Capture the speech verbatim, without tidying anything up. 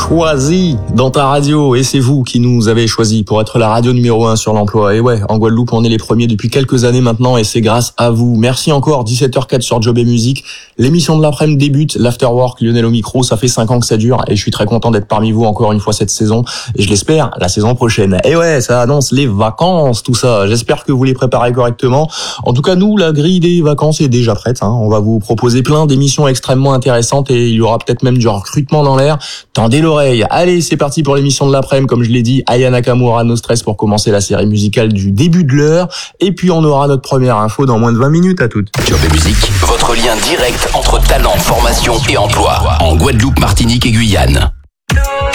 choisi dans ta radio et c'est vous qui nous avez choisi pour être la radio numéro un sur l'emploi. Et ouais, en Guadeloupe, on est les premiers depuis quelques années maintenant et c'est grâce à vous. Merci encore, dix-sept heures zéro quatre sur Job et Musique. L'émission de l'après-midi débute, l'Afterwork, Lionel au micro, ça fait cinq ans que ça dure et je suis très content d'être parmi vous encore une fois cette saison et je l'espère la saison prochaine. Et ouais, ça annonce les vacances, tout ça. J'espère que vous les préparez correctement. En tout cas, nous, la grille des vacances est déjà prête. Hein. On va vous proposer plein d'émissions extrêmement intéressantes et il y aura peut-être même du recrutement dans l'air. Tendez l'oreille. Allez, c'est parti pour l'émission de l'après-midi. Comme je l'ai dit, Aya Nakamura, No Stress pour commencer la série musicale du début de l'heure. Et puis, on aura notre première info dans moins de vingt minutes à toutes. Job et Musique, votre lien direct entre talent, formation et emploi en Guadeloupe, Martinique et Guyane.